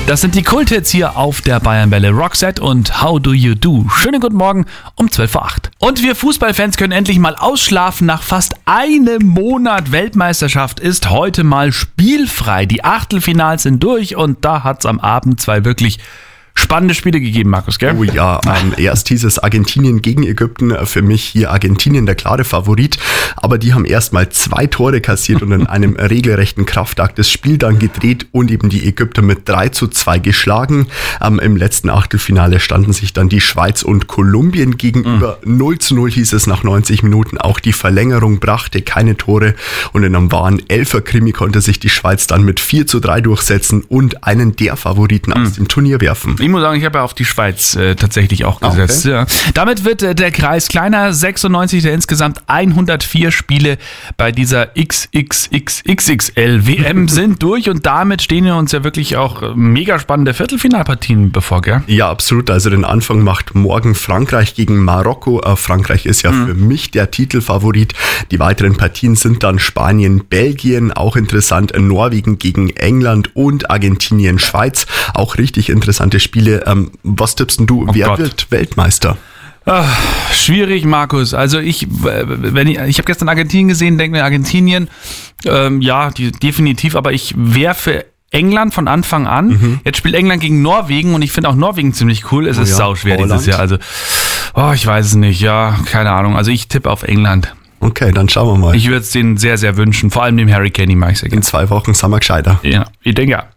Das sind die Kulthits hier auf der Bayernwelle. Roxette und How Do You Do. Schönen guten Morgen um 12:08 Uhr. Und wir Fußballfans können endlich mal ausschlafen. Nach fast einem Monat Weltmeisterschaft ist heute mal spielfrei. Die Achtelfinals sind durch und da hat es am Abend zwei wirklich spannende Spiele gegeben, Markus, gell? Oh ja, erst hieß es Argentinien gegen Ägypten. Für mich hier Argentinien der klare Favorit. Aber die haben erst mal 2 Tore kassiert und in einem regelrechten Kraftakt das Spiel dann gedreht und eben die Ägypter mit 3:2 geschlagen. Im letzten Achtelfinale standen sich dann die Schweiz und Kolumbien gegenüber. 0:0 hieß es nach 90 Minuten. Auch die Verlängerung brachte keine Tore. Und in einem wahren Elfer-Krimi konnte sich die Schweiz dann mit 4:3 durchsetzen und einen der Favoriten aus dem Turnier werfen. Ich muss sagen, ich habe ja auf die Schweiz tatsächlich auch gesetzt. Okay. Ja. Damit wird der Kreis kleiner. 96 der insgesamt 104 Spiele bei dieser XXXXXL-WM sind durch und damit stehen uns ja wirklich auch mega spannende Viertelfinalpartien bevor, gell? Ja, absolut. Also den Anfang macht morgen Frankreich gegen Marokko. Frankreich ist ja für mich der Titelfavorit. Die weiteren Partien sind dann Spanien, Belgien, auch interessant, Norwegen gegen England und Argentinien, Schweiz. Auch richtig interessante Spiele. Was tippst denn du? Wer wird Weltmeister? Schwierig, Markus. Also ich habe gestern Argentinien gesehen, denke mir Argentinien, definitiv, aber ich wäre für England von Anfang an. Jetzt spielt England gegen Norwegen und ich finde auch Norwegen ziemlich cool. Es ist sauschwer dieses Jahr. Also, ich weiß es nicht. Ja, keine Ahnung. Also ich tippe auf England. Okay, dann schauen wir mal. Ich würde es denen sehr, sehr wünschen. Vor allem dem Harry Kane, mag ich sehr gerne. In 2 Wochen sind wir gescheiter. Ja, ich denke ja.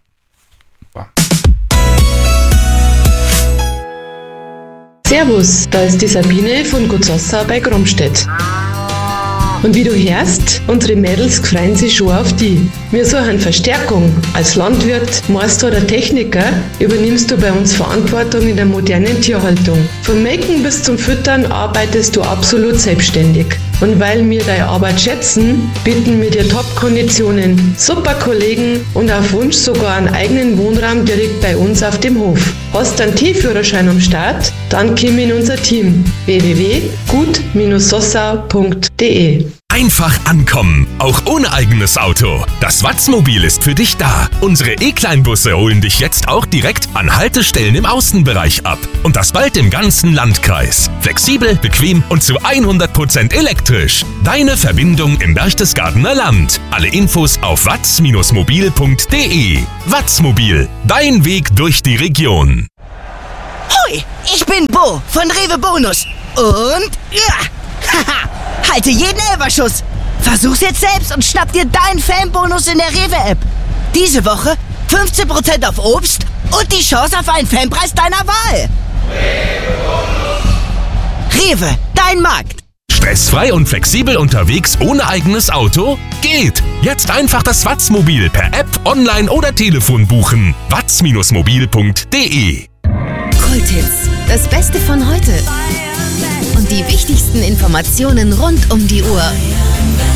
Servus, da ist die Sabine von Gutzossa bei Gromstedt. Und wie du hörst, unsere Mädels freuen sich schon auf die. Wir suchen Verstärkung. Als Landwirt, Meister oder Techniker übernimmst du bei uns Verantwortung in der modernen Tierhaltung. Vom Melken bis zum Füttern arbeitest du absolut selbstständig. Und weil wir deine Arbeit schätzen, bieten wir dir Top-Konditionen, super Kollegen und auf Wunsch sogar einen eigenen Wohnraum direkt bei uns auf dem Hof. Hast einen T-Führerschein am Start? Dann komm in unser Team. www.gut-sossau.de. Einfach ankommen, auch ohne eigenes Auto. Das Watzmobil ist für dich da. Unsere E-Kleinbusse holen dich jetzt auch direkt an Haltestellen im Außenbereich ab. Und das bald im ganzen Landkreis. Flexibel, bequem und zu 100% elektrisch. Deine Verbindung im Berchtesgadener Land. Alle Infos auf watz-mobil.de. Watzmobil, dein Weg durch die Region. Hoi, ich bin Bo von Rewe Bonus. Und haha, halte jeden Elferschuss. Versuch's jetzt selbst und schnapp dir deinen Fanbonus in der Rewe-App. Diese Woche 15% auf Obst und die Chance auf einen Fanpreis deiner Wahl. Rewe, dein Markt. Stressfrei und flexibel unterwegs ohne eigenes Auto? Geht! Jetzt einfach das Watzmobil per App, online oder Telefon buchen. watz-mobil.de. Kulthits, das Beste von heute und die wichtigsten Informationen rund um die Uhr.